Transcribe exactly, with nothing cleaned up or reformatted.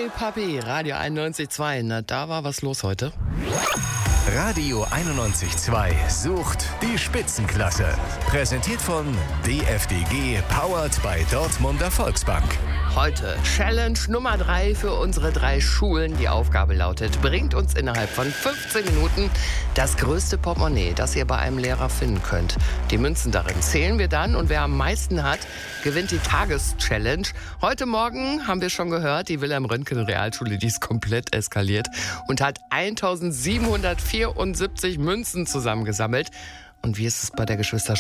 Hey Papi, Radio einundneunzig Komma zwei. Na, da war was los heute. Radio einundneunzig Komma zwei sucht die Spitzenklasse. Präsentiert von D F D G, powered by Dortmunder Volksbank. Heute Challenge Nummer drei für unsere drei Schulen. Die Aufgabe lautet, bringt uns innerhalb von fünfzehn Minuten das größte Portemonnaie, das ihr bei einem Lehrer finden könnt. Die Münzen darin zählen wir dann und wer am meisten hat, gewinnt die Tageschallenge. Heute Morgen haben wir schon gehört, die Wilhelm-Röntgen-Realschule, die ist komplett eskaliert und hat eintausendsiebenhundertvierundsiebzig Münzen zusammengesammelt. Und wie ist es bei der Geschwister